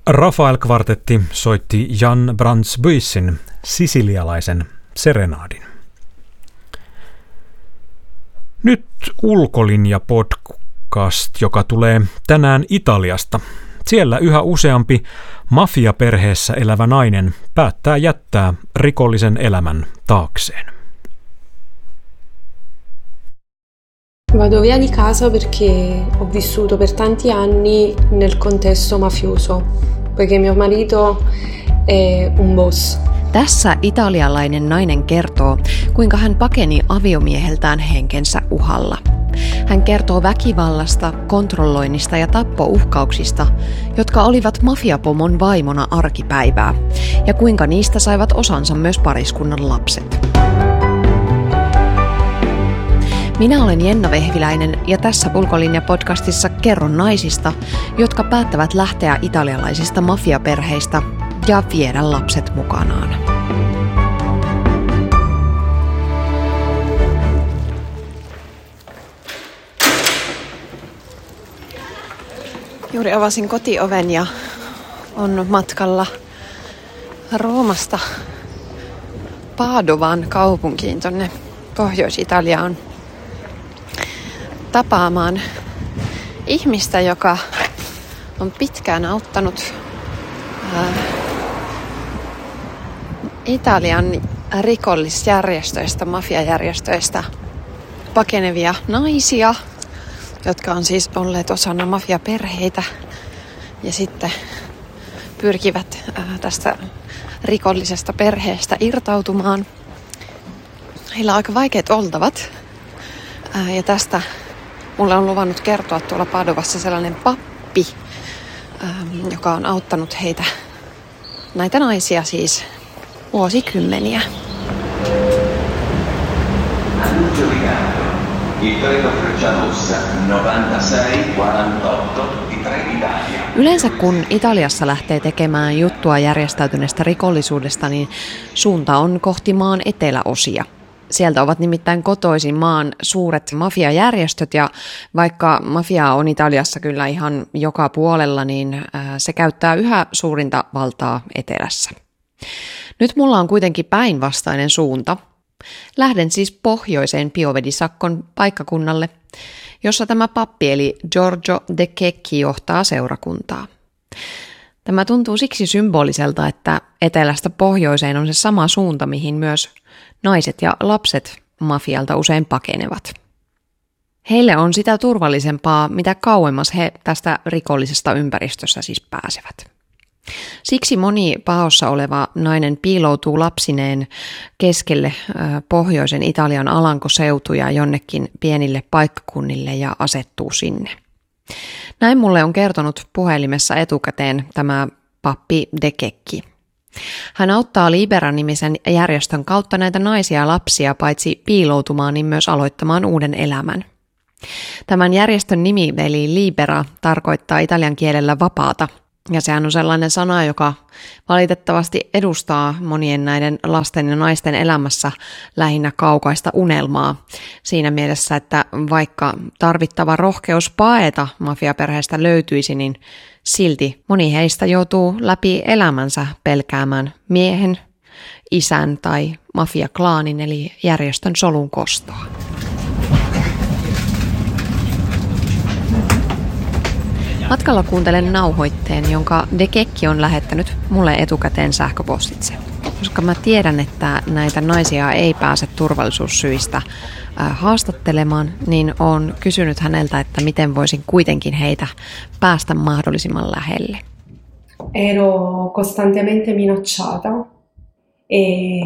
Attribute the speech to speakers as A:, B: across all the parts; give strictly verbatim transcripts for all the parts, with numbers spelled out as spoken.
A: Rafael-kvartetti soitti Jan Brandts-Buyssin sisilialaisen serenaadin. Nyt Ulkolinja-podcast, joka tulee tänään Italiasta. Siellä yhä useampi mafiaperheessä elävä nainen päättää jättää rikollisen elämän taakseen.
B: Vado via di casa perché ho vissuto per tanti anni nel contesto mafioso, poiché mio marito è un boss.
C: Tässä italialainen nainen kertoo, kuinka hän pakeni aviomieheltään henkensä uhalla. Hän kertoo väkivallasta, kontrolloinnista ja tappouhkauksista, jotka olivat mafiapomon vaimona arkipäivää, ja kuinka niistä saivat osansa myös pariskunnan lapset. Minä olen Jenna Vehviläinen ja tässä Ulkolinja-podcastissa kerron naisista, jotka päättävät lähteä italialaisista mafiaperheistä ja viedä lapset mukanaan. Juuri avasin kotioven ja on matkalla Roomasta Padovan kaupunkiin tonne Pohjois-Italiaan tapaamaan ihmistä, joka on pitkään auttanut ää, Italian rikollisjärjestöistä, mafiajärjestöistä pakenevia naisia, jotka on siis olleet osana mafiaperheitä ja sitten pyrkivät ää, tästä rikollisesta perheestä irtautumaan. Heillä on aika vaikeat oltavat ää, ja tästä mulle on luvannut kertoa tuolla Padovassa sellainen pappi, ähm, joka on auttanut heitä, näitä naisia siis, vuosikymmeniä. Yleensä kun Italiassa lähtee tekemään juttua järjestäytyneestä rikollisuudesta, niin suunta on kohti maan eteläosia. Sieltä ovat nimittäin kotoisin maan suuret mafiajärjestöt, ja vaikka mafiaa on Italiassa kyllä ihan joka puolella, niin se käyttää yhä suurinta valtaa etelässä. Nyt mulla on kuitenkin päinvastainen suunta. Lähden siis pohjoiseen Piovedisakkon paikkakunnalle, jossa tämä pappi eli Giorgio De Checchi johtaa seurakuntaa. Tämä tuntuu siksi symboliselta, että etelästä pohjoiseen on se sama suunta, mihin myös naiset ja lapset mafialta usein pakenevat. Heille on sitä turvallisempaa, mitä kauemmas he tästä rikollisesta ympäristössä siis pääsevät. Siksi moni paossa oleva nainen piiloutuu lapsineen keskelle pohjoisen Italian alankoseutuja jonnekin pienille paikkakunnille ja asettuu sinne. Näin mulle on kertonut puhelimessa etukäteen tämä pappi De Checchi. Hän auttaa Libera-nimisen järjestön kautta näitä naisia ja lapsia paitsi piiloutumaan, niin myös aloittamaan uuden elämän. Tämän järjestön nimi, eli Libera, tarkoittaa italian kielellä vapaata, ja sehän on sellainen sana, joka valitettavasti edustaa monien näiden lasten ja naisten elämässä lähinnä kaukaista unelmaa. Siinä mielessä, että vaikka tarvittava rohkeus paeta mafiaperheestä löytyisi, niin silti moni heistä joutuu läpi elämänsä pelkäämään miehen, isän tai mafiaklaanin eli järjestön solun kostoa. Matkalla kuuntelen nauhoitteen, jonka De Checchi on lähettänyt mulle etukäteen sähköpostitse. Koska mä tiedän, että näitä naisia ei pääse turvallisuussyistä haastattelemaan, niin olen kysynyt häneltä, että miten voisin kuitenkin heitä päästä mahdollisimman lähelle.
B: Ero costantemente minacciata e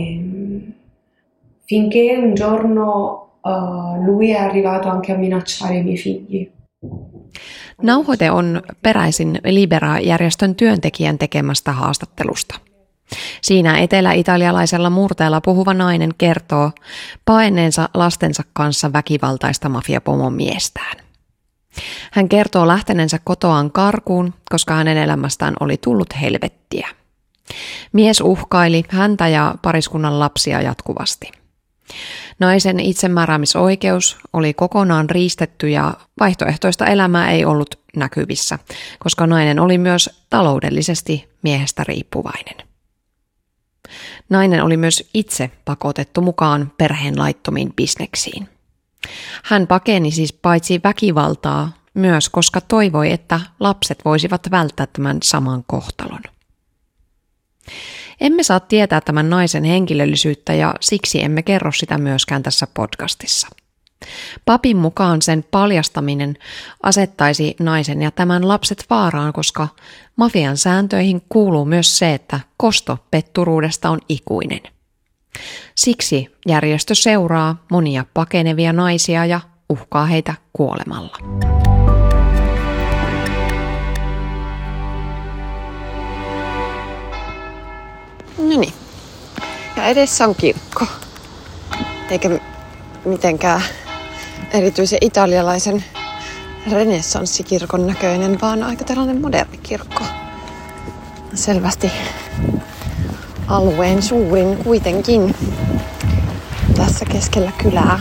B: finché un giorno uh, lui è arrivato anche a minacciare i miei figli.
C: Nauhoite on peräisin Libera-järjestön työntekijän tekemästä haastattelusta. Siinä etelä-italialaisella murteella puhuva nainen kertoo paenneensa lastensa kanssa väkivaltaista mafiapomon miestään. Hän kertoo lähteneensä kotoaan karkuun, koska hänen elämästään oli tullut helvettiä. Mies uhkaili häntä ja pariskunnan lapsia jatkuvasti. Naisen itsemääräämisoikeus oli kokonaan riistetty ja vaihtoehtoista elämää ei ollut näkyvissä, koska nainen oli myös taloudellisesti miehestä riippuvainen. Nainen oli myös itse pakotettu mukaan perheen laittomiin bisneksiin. Hän pakeni siis paitsi väkivaltaa, myös koska toivoi, että lapset voisivat välttää tämän saman kohtalon. Emme saa tietää tämän naisen henkilöllisyyttä ja siksi emme kerro sitä myöskään tässä podcastissa. Papin mukaan sen paljastaminen asettaisi naisen ja tämän lapset vaaraan, koska mafian sääntöihin kuuluu myös se, että kosto petturuudesta on ikuinen. Siksi järjestö seuraa monia pakenevia naisia ja uhkaa heitä kuolemalla. No niin, ja edessä on kirkko, eikä mitenkään erityisen italialaisen renessanssikirkon näköinen, vaan aika tällainen moderni kirkko. Selvästi alueen suurin kuitenkin tässä keskellä kylää.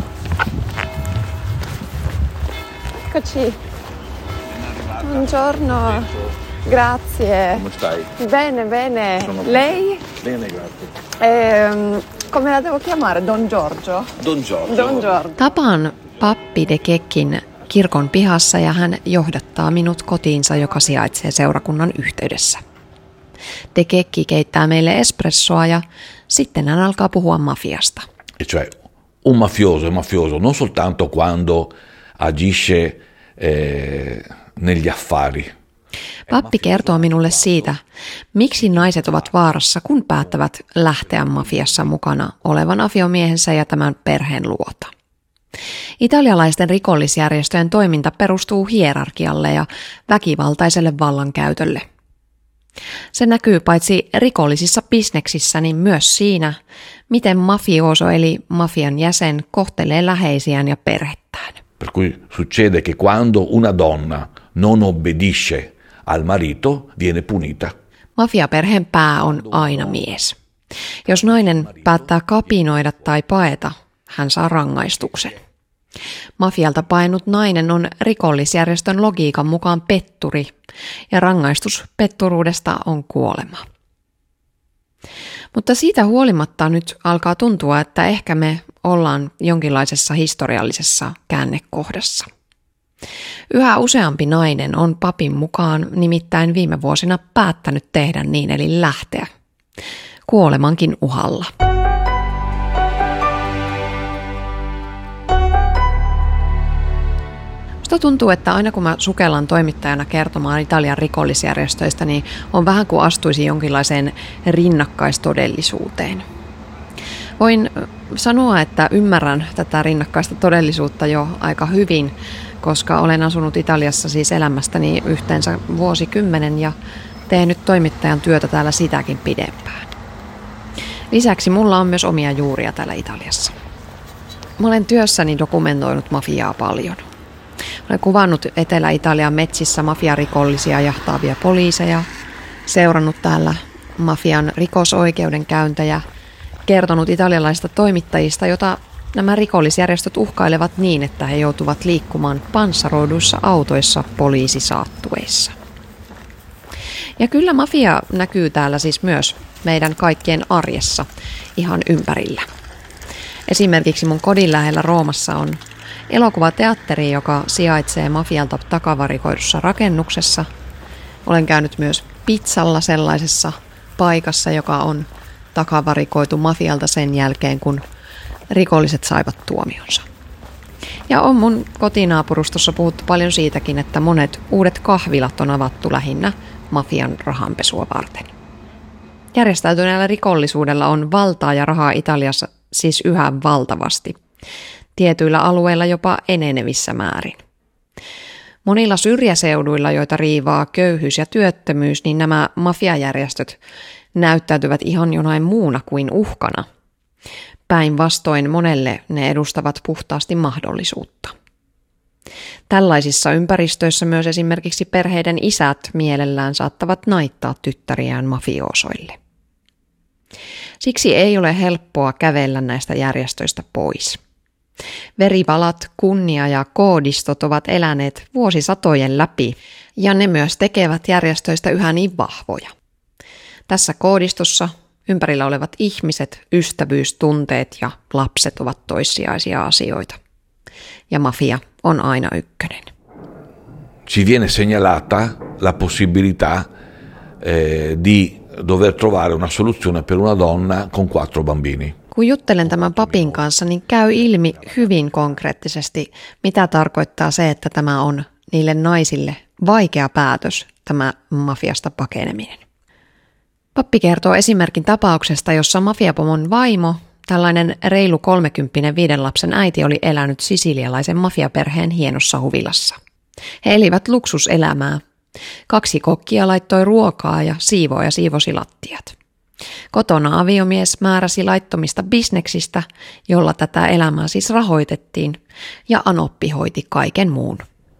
C: Eccoci. Buongiorno. Grazie.
D: Come stai?
C: Bene, bene.
D: Sono
C: Lei?
D: Bene, grazie.
C: Ehm, come la devo chiamare? Don Giorgio?
D: Don Giorgio.
C: Don Giorgio. Tapaan pappi de Kekkin kirkon pihassa ja hän johdattaa minut kotiinsa, joka sijaitsee seurakunnan yhteydessä. De Kekki keittää meille espressoa ja sitten hän alkaa puhua mafiasta.
D: E cioè, un mafioso è mafioso non soltanto quando agisce eh, negli affari.
C: Pappi kertoo minulle siitä, miksi naiset ovat vaarassa, kun päättävät lähteä mafiassa mukana olevan aviomiehensä ja tämän perheen luota. Italialaisten rikollisjärjestöjen toiminta perustuu hierarkialle ja väkivaltaiselle vallankäytölle. Se näkyy paitsi rikollisissa bisneksissä, niin myös siinä, miten mafioso eli mafian jäsen kohtelee läheisiään ja perhettään.
D: Per cui succede che quando una donna non obbedisce al marito viene punita.
C: Mafiaperheen pää on aina mies. Jos nainen päättää kapinoida tai paeta, hän saa rangaistuksen. Mafialta painut nainen on rikollisjärjestön logiikan mukaan petturi ja rangaistus petturuudesta on kuolema. Mutta siitä huolimatta nyt alkaa tuntua, että ehkä me ollaan jonkinlaisessa historiallisessa käännekohdassa. Yhä useampi nainen on papin mukaan nimittäin viime vuosina päättänyt tehdä niin eli lähteä. Kuolemankin uhalla. Musta tuntuu, että aina kun mä sukellan toimittajana kertomaan Italian rikollisjärjestöistä, niin on vähän kuin astuisi jonkinlaiseen rinnakkaistodellisuuteen. Voin sanoa, että ymmärrän tätä rinnakkaista todellisuutta jo aika hyvin, koska olen asunut Italiassa siis elämästäni yhteensä vuosikymmenen ja teen nyt toimittajan työtä täällä sitäkin pidempään. Lisäksi mulla on myös omia juuria täällä Italiassa. Mä olen työssäni dokumentoinut mafiaa paljon. Olen kuvannut Etelä-Italian metsissä mafiarikollisia jahtaavia poliiseja, seurannut täällä mafian rikosoikeudenkäyntejä, kertonut italialaisista toimittajista, jota nämä rikollisjärjestöt uhkailevat niin, että he joutuvat liikkumaan panssaroiduissa autoissa poliisisaattueissa. Ja kyllä mafia näkyy täällä siis myös meidän kaikkien arjessa ihan ympärillä. Esimerkiksi mun kodin lähellä Roomassa on elokuvateatteri, joka sijaitsee mafialta takavarikoidussa rakennuksessa. Olen käynyt myös pizzalla sellaisessa paikassa, joka on takavarikoitu mafialta sen jälkeen, kun rikolliset saivat tuomionsa. Ja on mun kotinaapurustossa puhuttu paljon siitäkin, että monet uudet kahvilat on avattu lähinnä mafian rahanpesua varten. Järjestäytyneellä rikollisuudella on valtaa ja rahaa Italiassa siis yhä valtavasti. Tietyillä alueilla jopa enenevissä määrin. Monilla syrjäseuduilla, joita riivaa köyhyys ja työttömyys, niin nämä mafiajärjestöt näyttäytyvät ihan jonain muuna kuin uhkana. Päinvastoin monelle ne edustavat puhtaasti mahdollisuutta. Tällaisissa ympäristöissä myös esimerkiksi perheiden isät mielellään saattavat naittaa tyttäriään mafioosoille. Siksi ei ole helppoa kävellä näistä järjestöistä pois. Verivalat, kunnia ja koodistot ovat eläneet vuosisatojen läpi, ja ne myös tekevät järjestöistä yhä niin vahvoja. Tässä koodistossa ympärillä olevat ihmiset, ystävyystunteet ja lapset ovat toissijaisia asioita. Ja mafia on aina ykkönen.
D: Ci viene segnalata la possibilità eh, di dover trovare una soluzione per una donna con quattro bambini.
C: Kun juttelen tämän papin kanssa, niin käy ilmi hyvin konkreettisesti, mitä tarkoittaa se, että tämä on niille naisille vaikea päätös, tämä mafiasta pakeneminen. Pappi kertoo esimerkin tapauksesta, jossa mafiapomon vaimo, tällainen reilu kolmekymppinen viiden lapsen äiti, oli elänyt sisilialaisen mafiaperheen hienossa huvilassa. He elivät luksuselämää. Kaksi kokkia laittoi ruokaa ja siivooja siivosi lattiat. Kotona aviomies määräsi laittomista bisneksistä, jolla tätä elämää siis rahoitettiin, ja anoppi hoiti kaiken muun.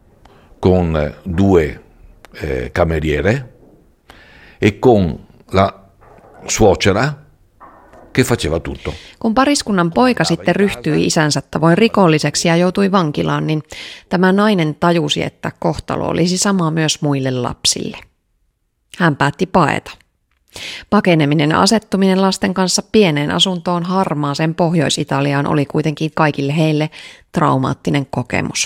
D: Con due eh, cameriere e con la suocera che faceva tutto.
C: Kun pariskunnan poika sitten ryhtyi isänsä tavoin rikolliseksi ja joutui vankilaan, niin tämä nainen tajusi, että kohtalo olisi sama myös muille lapsille. Hän päätti paeta. Pakeneminen ja asettuminen lasten kanssa pieneen asuntoon harmaaseen Pohjois-Italiaan oli kuitenkin kaikille heille traumaattinen kokemus.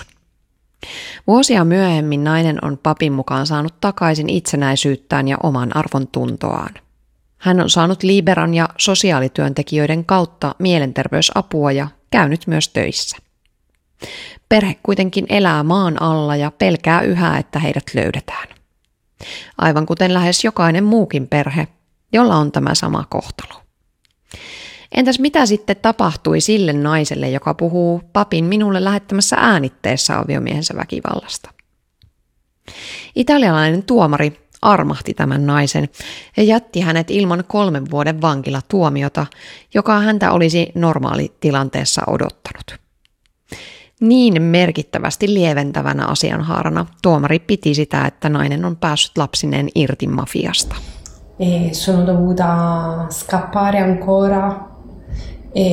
C: Vuosia myöhemmin nainen on papin mukaan saanut takaisin itsenäisyyttään ja oman arvon tuntoaan. Hän on saanut Liberan ja sosiaalityöntekijöiden kautta mielenterveysapua ja käynyt myös töissä. Perhe kuitenkin elää maan alla ja pelkää yhä, että heidät löydetään. Aivan kuten lähes jokainen muukin perhe, jolla on tämä sama kohtalo. Entäs mitä sitten tapahtui sille naiselle, joka puhuu papin minulle lähettämässä äänitteessä aviomiehensä väkivallasta? Italialainen tuomari armahti tämän naisen ja jätti hänet ilman kolmen vuoden vankilatuomiota, joka häntä olisi normaalitilanteessa odottanut. Niin merkittävästi lieventävänä asianhaarana tuomari piti sitä, että nainen on päässyt lapsineen irti mafiasta.
B: E sono dovuta scappare ancora e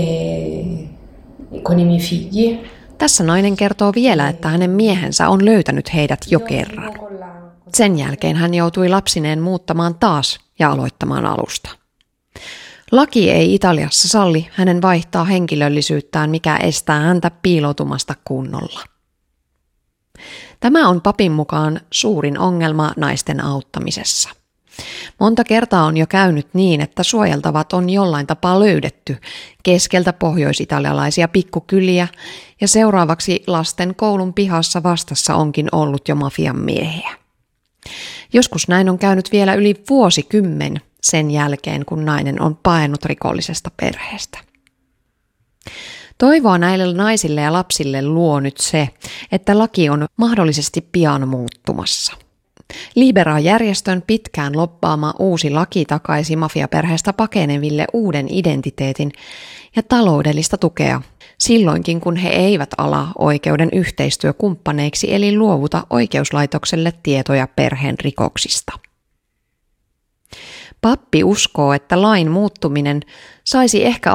B: con i miei figli.
C: Tässä nainen kertoo vielä, että hänen miehensä on löytänyt heidät jo kerran. Sen jälkeen hän joutui lapsineen muuttamaan taas ja aloittamaan alusta. Laki ei Italiassa salli hänen vaihtaa henkilöllisyyttään, mikä estää häntä piiloutumasta kunnolla. Tämä on papin mukaan suurin ongelma naisten auttamisessa. Monta kertaa on jo käynyt niin, että suojeltavat on jollain tapaa löydetty keskeltä pohjois-italialaisia pikkukyliä ja seuraavaksi lasten koulun pihassa vastassa onkin ollut jo mafian miehiä. Joskus näin on käynyt vielä yli vuosikymmen sen jälkeen, kun nainen on paennut rikollisesta perheestä. Toivoa näille naisille ja lapsille luo nyt se, että laki on mahdollisesti pian muuttumassa. Libera-järjestön pitkään lobbaama uusi laki takaisi mafiaperheestä pakeneville uuden identiteetin ja taloudellista tukea, silloinkin kun he eivät ala oikeuden yhteistyökumppaneiksi eli luovuta oikeuslaitokselle tietoja perheen rikoksista. Pappi uskoo, että lain muuttuminen saisi ehkä